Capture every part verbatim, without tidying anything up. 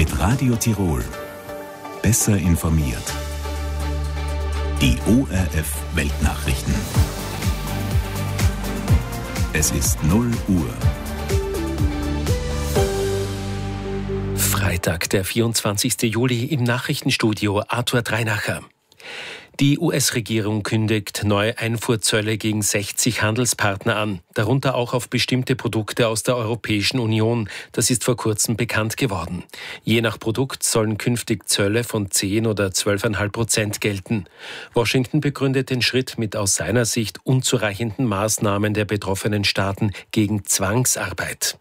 Mit Radio Tirol. Besser informiert. Die O R F Weltnachrichten. Es ist null Uhr. Freitag, der vierundzwanzigsten Juli, im Nachrichtenstudio Arthur Dreinacher. Die U S-Regierung kündigt neue Einfuhrzölle gegen sechzig Handelspartner an, darunter auch auf bestimmte Produkte aus der Europäischen Union. Das ist vor kurzem bekannt geworden. Je nach Produkt sollen künftig Zölle von zehn oder zwölf Komma fünf Prozent gelten. Washington begründet den Schritt mit aus seiner Sicht unzureichenden Maßnahmen der betroffenen Staaten gegen Zwangsarbeit.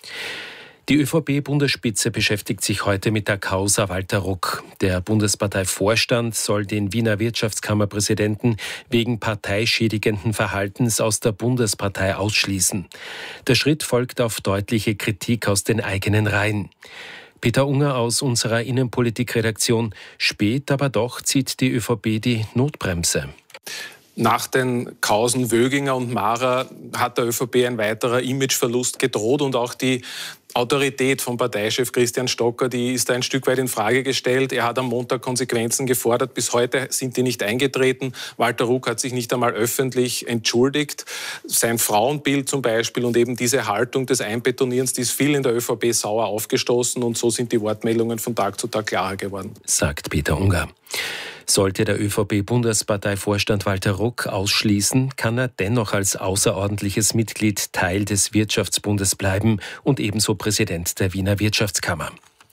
Die ÖVP-Bundesspitze beschäftigt sich heute mit der Causa Walter Ruck. Der Bundesparteivorstand soll den Wiener Wirtschaftskammerpräsidenten wegen parteischädigenden Verhaltens aus der Bundespartei ausschließen. Der Schritt folgt auf deutliche Kritik aus den eigenen Reihen. Peter Unger aus unserer Innenpolitikredaktion: Spät, aber doch zieht die ÖVP die Notbremse. Nach den Kausen Wöginger und Mara hat der ÖVP ein weiterer Imageverlust gedroht und auch die Autorität von Parteichef Christian Stocker, die ist ein Stück weit in Frage gestellt. Er hat am Montag Konsequenzen gefordert. Bis heute sind die nicht eingetreten. Walter Ruck hat sich nicht einmal öffentlich entschuldigt. Sein Frauenbild zum Beispiel und eben diese Haltung des Einbetonierens, die ist viel in der ÖVP sauer aufgestoßen und so sind die Wortmeldungen von Tag zu Tag klarer geworden. Sagt Peter Unger. Sollte der ÖVP-Bundesparteivorstand Walter Ruck ausschließen, kann er dennoch als außerordentliches Mitglied Teil des Wirtschaftsbundes bleiben und ebenso Präsident der Wiener Wirtschaftskammer.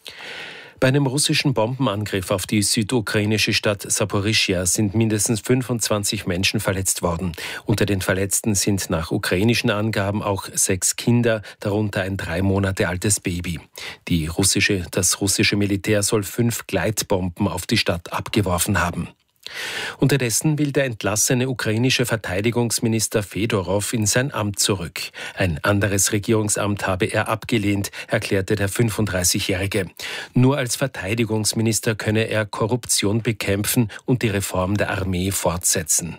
Bei einem russischen Bombenangriff auf die südukrainische Stadt Saporischschja sind mindestens fünfundzwanzig Menschen verletzt worden. Unter den Verletzten sind nach ukrainischen Angaben auch sechs Kinder, darunter ein drei Monate altes Baby. Die russische, das russische Militär soll fünf Gleitbomben auf die Stadt abgeworfen haben. Unterdessen will der entlassene ukrainische Verteidigungsminister Fedorow in sein Amt zurück. Ein anderes Regierungsamt habe er abgelehnt, erklärte der fünfunddreißigjährige. Nur als Verteidigungsminister könne er Korruption bekämpfen und die Reform der Armee fortsetzen.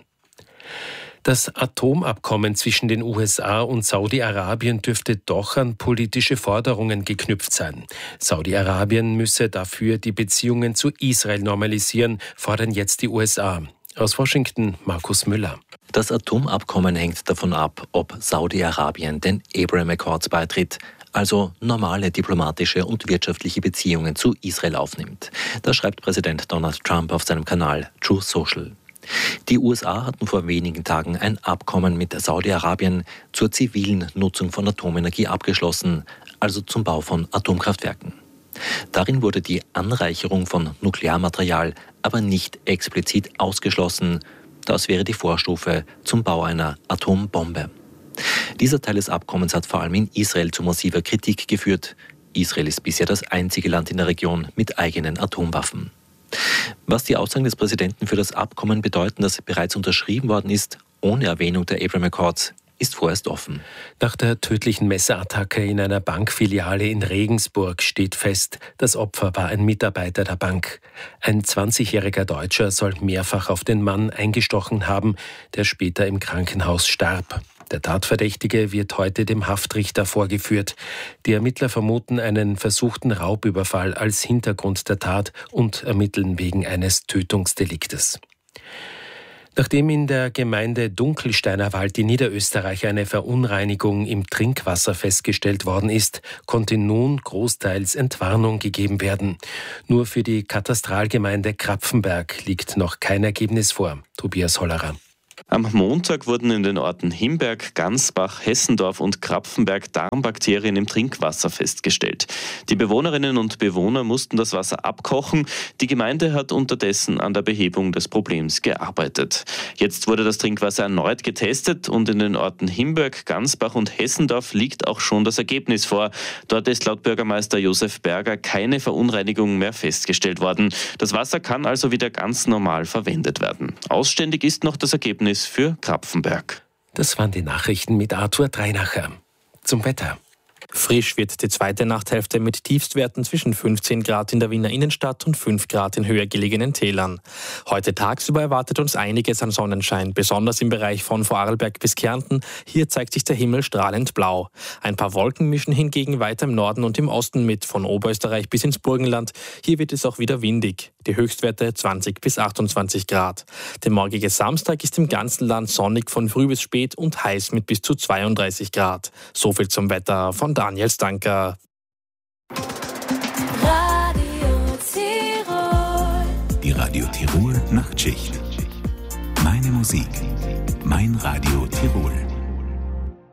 Das Atomabkommen zwischen den U S A und Saudi-Arabien dürfte doch an politische Forderungen geknüpft sein. Saudi-Arabien müsse dafür die Beziehungen zu Israel normalisieren, fordern jetzt die U S A. Aus Washington, Markus Müller. Das Atomabkommen hängt davon ab, ob Saudi-Arabien den Abraham Accords beitritt, also normale diplomatische und wirtschaftliche Beziehungen zu Israel aufnimmt. Das schreibt Präsident Donald Trump auf seinem Kanal Truth Social. Die U S A hatten vor wenigen Tagen ein Abkommen mit Saudi-Arabien zur zivilen Nutzung von Atomenergie abgeschlossen, also zum Bau von Atomkraftwerken. Darin wurde die Anreicherung von Nuklearmaterial aber nicht explizit ausgeschlossen. Das wäre die Vorstufe zum Bau einer Atombombe. Dieser Teil des Abkommens hat vor allem in Israel zu massiver Kritik geführt. Israel ist bisher das einzige Land in der Region mit eigenen Atomwaffen. Was die Aussagen des Präsidenten für das Abkommen bedeuten, das bereits unterschrieben worden ist, ohne Erwähnung der Abraham Accords, ist vorerst offen. Nach der tödlichen Messerattacke in einer Bankfiliale in Regensburg steht fest, das Opfer war ein Mitarbeiter der Bank. Ein zwanzigjähriger Deutscher soll mehrfach auf den Mann eingestochen haben, der später im Krankenhaus starb. Der Tatverdächtige wird heute dem Haftrichter vorgeführt. Die Ermittler vermuten einen versuchten Raubüberfall als Hintergrund der Tat und ermitteln wegen eines Tötungsdeliktes. Nachdem in der Gemeinde Dunkelsteiner Wald in Niederösterreich eine Verunreinigung im Trinkwasser festgestellt worden ist, konnte nun großteils Entwarnung gegeben werden. Nur für die Katastralgemeinde Krapfenberg liegt noch kein Ergebnis vor. Tobias Hollerer. Am Montag wurden in den Orten Himberg, Gansbach, Hessendorf und Krapfenberg Darmbakterien im Trinkwasser festgestellt. Die Bewohnerinnen und Bewohner mussten das Wasser abkochen. Die Gemeinde hat unterdessen an der Behebung des Problems gearbeitet. Jetzt wurde das Trinkwasser erneut getestet und in den Orten Himberg, Gansbach und Hessendorf liegt auch schon das Ergebnis vor. Dort ist laut Bürgermeister Josef Berger keine Verunreinigung mehr festgestellt worden. Das Wasser kann also wieder ganz normal verwendet werden. Ausständig ist noch das Ergebnis für Krapfenberg. Das waren die Nachrichten mit Arthur Dreinacher. Zum Wetter. Frisch wird die zweite Nachthälfte mit Tiefstwerten zwischen fünfzehn Grad in der Wiener Innenstadt und fünf Grad in höher gelegenen Tälern. Heute tagsüber erwartet uns einiges an Sonnenschein, besonders im Bereich von Vorarlberg bis Kärnten. Hier zeigt sich der Himmel strahlend blau. Ein paar Wolken mischen hingegen weiter im Norden und im Osten mit, von Oberösterreich bis ins Burgenland. Hier wird es auch wieder windig. Die Höchstwerte zwanzig bis achtundzwanzig Grad. Der morgige Samstag ist im ganzen Land sonnig von früh bis spät und heiß mit bis zu zweiunddreißig Grad. So viel zum Wetter von Daniel Stanker. Radio Tirol. Die Radio Tirol Nachtschicht. Meine Musik. Mein Radio Tirol.